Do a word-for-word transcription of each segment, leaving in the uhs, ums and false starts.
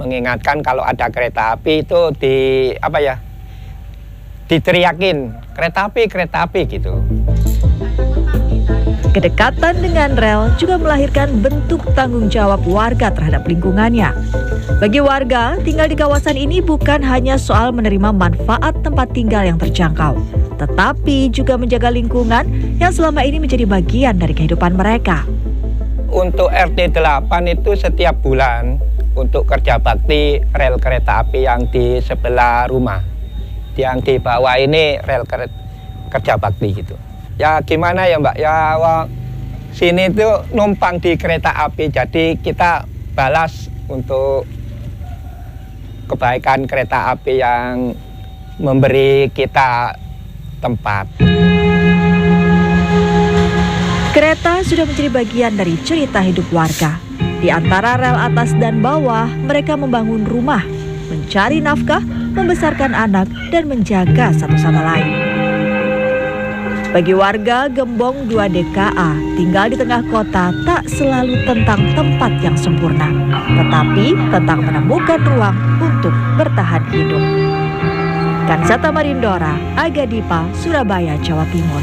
mengingatkan kalau ada kereta api itu di apa ya, diteriakin kereta api, kereta api gitu. Kedekatan dengan rel juga melahirkan bentuk tanggung jawab warga terhadap lingkungannya. Bagi warga, tinggal di kawasan ini bukan hanya soal menerima manfaat tempat tinggal yang terjangkau, tetapi juga menjaga lingkungan yang selama ini menjadi bagian dari kehidupan mereka. Untuk R T delapan itu setiap bulan untuk kerja bakti rel kereta api yang di sebelah rumah. Yang di bawah ini rel kerja bakti gitu. Ya gimana ya Mbak, ya wah, sini tuh numpang di kereta api, jadi kita balas untuk kebaikan kereta api yang memberi kita tempat. Kereta sudah menjadi bagian dari cerita hidup warga. Di antara rel atas dan bawah, mereka membangun rumah, mencari nafkah, membesarkan anak, dan menjaga satu sama lain. Bagi warga Gembong dua D K A, tinggal di tengah kota tak selalu tentang tempat yang sempurna, tetapi tentang menemukan ruang untuk bertahan hidup. Kansata Marindora, Aga Dipa, Surabaya, Jawa Timur.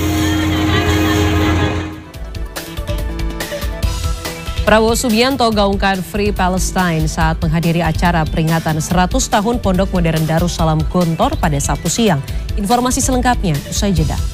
Prabowo Subianto gaungkan Free Palestine saat menghadiri acara peringatan seratus tahun Pondok Modern Darussalam Gontor pada Sabtu siang. Informasi selengkapnya usai jeda.